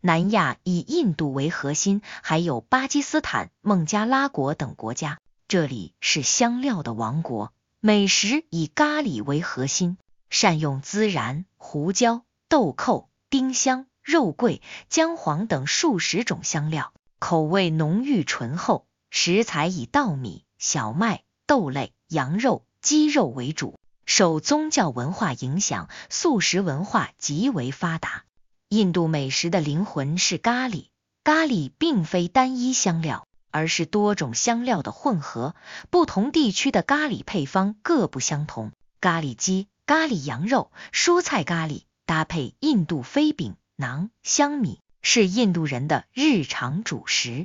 南亚以印度为核心，还有巴基斯坦、孟加拉国等国家，这里是香料的王国。美食以咖喱为核心，善用孜然、胡椒、豆蔻、丁香、肉桂、姜黄等数十种香料，口味浓郁醇厚。食材以稻米、小麦、豆类、羊肉、鸡肉为主。受宗教文化影响，素食文化极为发达。印度美食的灵魂是咖喱，咖喱并非单一香料，而是多种香料的混合，不同地区的咖喱配方各不相同。咖喱鸡、咖喱羊肉、蔬菜咖喱搭配印度飞饼、馕、香米，是印度人的日常主食。